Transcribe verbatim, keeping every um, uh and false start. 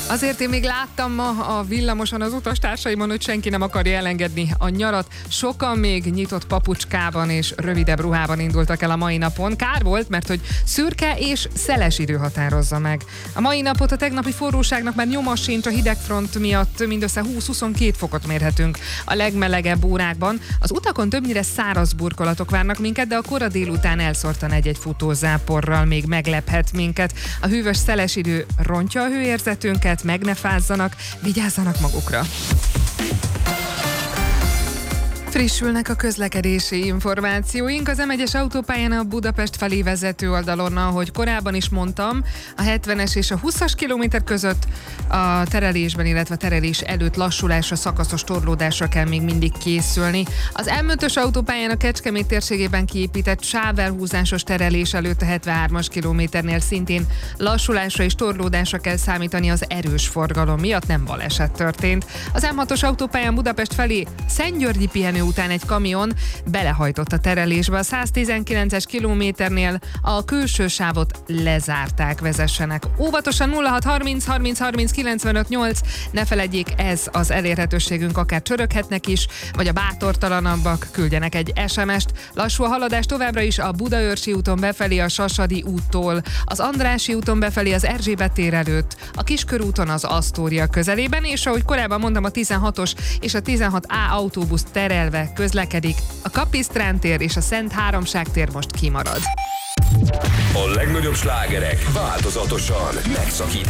Azért én még láttam ma a villamoson az utastársaimon, hogy senki nem akarja elengedni a nyarat. Sokan még nyitott papucskában és rövidebb ruhában indultak el a mai napon. Kár volt, mert hogy szürke és szeles idő határozza meg. A mai napot a tegnapi forróságnak már nyoma sincs, a hidegfront miatt mindössze húsz-huszonkettő fokot mérhetünk a legmelegebb órákban. Az utakon többnyire száraz burkolatok várnak minket, de a kora délután elszórtan egy-egy futózáporral még meglephet minket. A hűvös szeles idő rontja a hőérzetünket, meg ne fázzanak, vigyázzanak magukra. Frissülnek a közlekedési információink. Az em egyes autópályán a Budapest felé vezető oldalon, ahogy korábban is mondtam, a hetvenes és a húszas kilométer között a terelésben, illetve terelés előtt lassulásra, szakaszos torlódásra kell még mindig készülni. Az em ötös autópályán a Kecskemét térségében kiépített sávelhúzásos terelés előtt a hetvenhármas kilométernél szintén lassulásra és torlódásra kell számítani, az erős forgalom miatt, nem baleset történt. Az em hatos autópályán Budapest felé Szentgyörgyi pihenő után egy kamion belehajtott a terelésbe. A száztizenkilences kilométernél a külső sávot lezárták, vezessenek óvatosan. Nulla hat harminc harminc harminc kilencvenöt nyolc, ne feledjék, ez az elérhetőségünk, akár csöröghetnek is, vagy a bátortalanabbak küldjenek egy es em est. Lassú a haladás továbbra is a Budaörsi úton befelé a Sasadi úttól, az Andrássy úton befelé az Erzsébet tér előtt, a Kiskörúton az Asztória közelében, és ahogy korábban mondtam, a tizenhatos és a tizenhat á autóbusz terelve közlekedik. A Kapisztrán tér és a Szent Háromság tér most kimarad. A legnagyobb slágerek változatosan megszakít.